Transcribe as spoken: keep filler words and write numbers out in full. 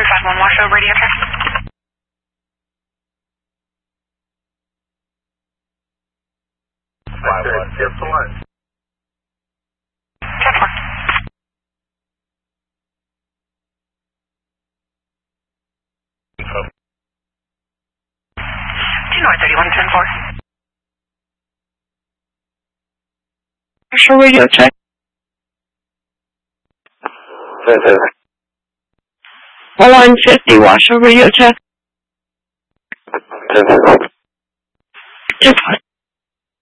five one Washoe radio check. five one, yes, one. ten four. two North thirty-one, ten four. Washoe radio check. one fifty Washoe radio check. ten four.